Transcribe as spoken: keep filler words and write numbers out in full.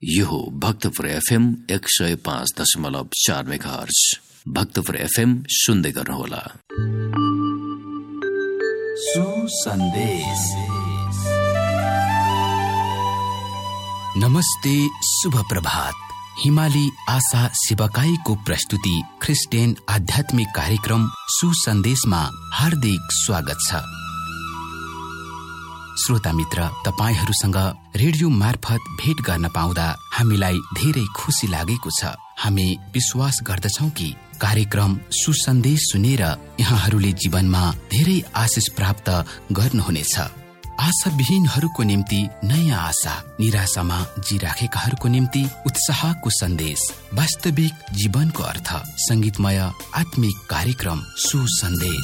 यो हो भक्तपुर एफएम एक सय पाँच दशमलव चार मेगाहर्ज। भक्तपुर एफएम सुन्दै गर्नुहोला। सुसन्देश। नमस्ते, शुभ प्रभात। हिमाली आशा शिवकाईको प्रस्तुति ख्रिस्टियन आध्यात्मिक कार्यक्रम सुसन्देशमा हार्दिक स्वागत छ। श्रोता मित्र, तपाईहरूसँग रेडियो मार्फत भेट गर्न पाउँदा हामीलाई धेरै खुसी लागेको छ। हामी विश्वास गर्दछौं कि कार्यक्रम सुसन्देश सुनेर यहाँहरूले जीवनमा धेरै आशिष प्राप्त गर्नुहुनेछ। आशाविहीनहरूको निम्ति नयाँ आशा, निराशामा जिराखेकाहरूको निम्ति उत्साहको सन्देश, वास्तविक जीवनको अर्थ, संगीतमय आत्मिक कार्यक्रम सुसन्देश